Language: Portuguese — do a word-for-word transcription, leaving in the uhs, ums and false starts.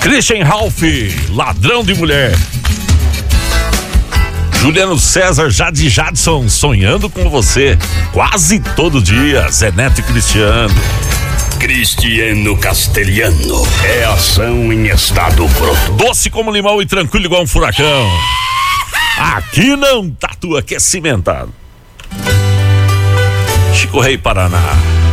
Christian Ralph, Ladrão de Mulher. Juliano César, Jade Jadson, Sonhando com Você, quase todo dia. Zé Neto e Cristiano. Cristiano Castelhano, é ação em estado pronto. Doce como limão e tranquilo igual um furacão. Aqui não tatua, que é cimentado. Chico Rei, Paraná.